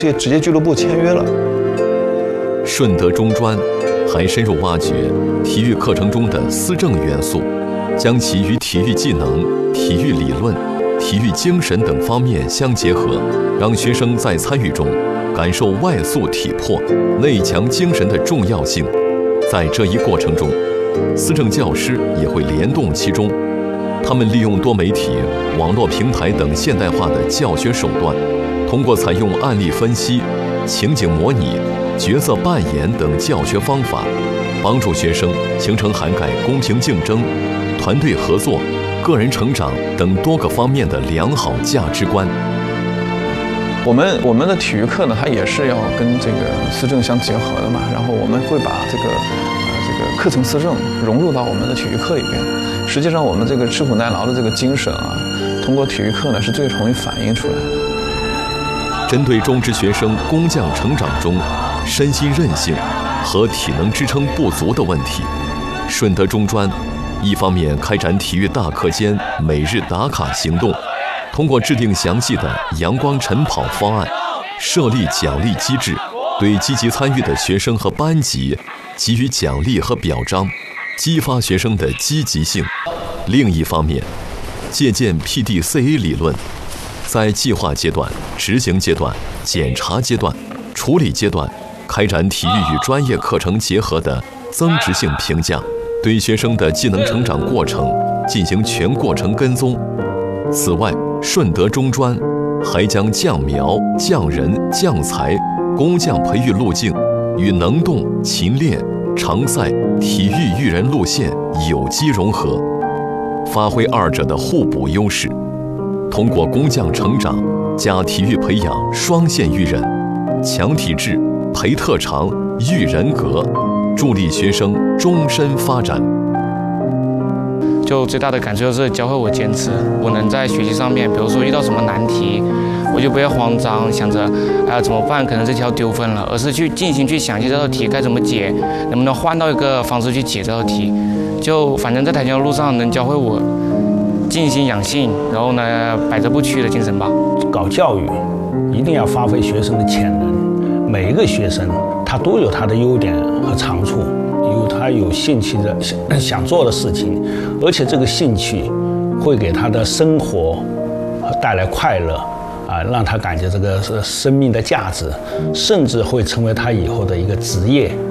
这些职业俱乐部签约了。 顺德中专还深入挖掘体育课程中的思政元素，将其与体育技能、体育理论、体育精神等方面相结合，让学生在参与中感受外素体魄、内强精神的重要性。在这一过程中，思政教师也会联动其中，他们利用多媒体、网络平台等现代化的教学手段，通过采用案例分析、情景模拟、角色扮演等教学方法，帮助学生形成涵盖公平竞争、团队合作、个人成长等多个方面的良好价值观。 我们的体育课呢，它也是要跟这个思政相结合的嘛。然后我们会把这个课程思政融入到我们的体育课里边。实际上，我们这个吃苦耐劳的这个精神啊，通过体育课呢是最容易反映出来的。 针对中职学生工匠成长中身心韧性和体能支撑不足的问题，顺德中专一方面开展体育大课间每日打卡行动，通过制定详细的阳光晨跑方案，设立奖励机制，对积极参与的学生和班级给予奖励和表彰，激发学生的积极性。另一方面，借鉴 PDCA 理论，在计划阶段、执行阶段、检查阶段、处理阶段，开展体育与专业课程结合的增值性评价，对学生的技能成长过程进行全过程跟踪。此外，顺德中专还将匠苗、匠人、匠才、工匠培育路径与能动、勤练、常赛、体育育人路线有机融合，发挥二者的互补优势，通过工匠成长加体育培养双线育人，强体质、培特长、育人格，助力学生终身发展。 就最大的感受就是教会我坚持，我能在学习上面，比如说遇到什么难题，我就不要慌张，想着怎么办，可能这条丢分了，而是去尽情去想一下这道题该怎么解，能不能换到一个方式去解这道题。就反正在跆拳道路上能教会我静心养性，然后呢百折不屈的精神吧。 搞教育一定要发挥学生的潜能，每一个学生他都有他的优点和长处，有他有兴趣的想做的事情，而且这个兴趣会给他的生活带来快乐让他感觉这个生命的价值，甚至会成为他以后的一个职业。